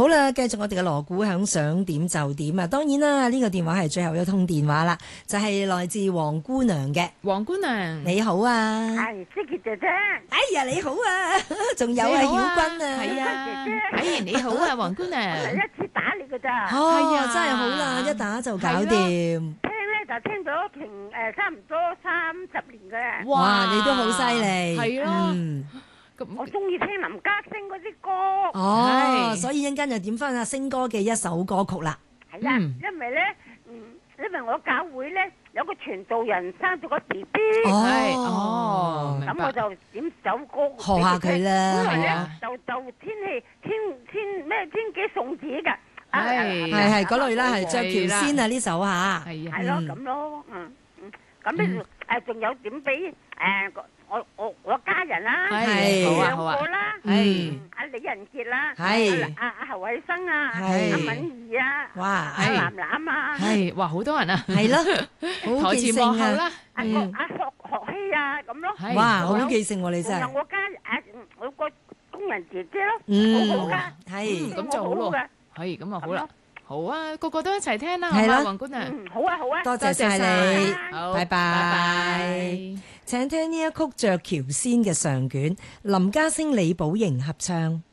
好啦，繼續我哋嘅鑼鼓響，想點就點啊！當然啦，呢個電話係最後一通電話啦，就係來自黃姑娘嘅。 黃姑娘， 你好啊！ 係思傑姐姐。 哎呀，你好啊！仲有啊，曉君啊， 係啊， 姐姐。 哎，你好啊，黃姑娘。 第一次打你㗎咋？ 哦，真係好啦，一打就搞掂。 聽咧就聽咗差唔多30年嘅。 哇，你都好犀利。 係咯。 我中意聽林家聲嗰啲歌。 哦，所以一陣間就點翻阿星哥嘅一首歌曲啦。 係啊，因為咧，因為我教會咧有個傳道人生咗個 BB。 哦， 咁我就點首歌學下佢啦。 本來咧就天氣天幾送子㗎。 係嗰類啦，係着橋先啊呢首嚇。 係咯，咁咯，咁咧仲有點俾我家人啦，兩個啦，阿李仁傑啦，阿侯偉生啊，阿敏儀啊，阿南南啊， 哇好多人啊， 係咯，好記性啊， 阿學希啊咁咯， 哇好記性喎你真係， 仲有我個工人姐姐咯，好好噶， 係咁就好咯，係咁啊好啦。好啊，個個都一齊聽啦， 係啦， 黃姑娘。 好啊，好啊， 多謝晒你，拜拜。 請聽呢一曲《着橋先》嘅上卷，林家聲、李寶瑩合唱。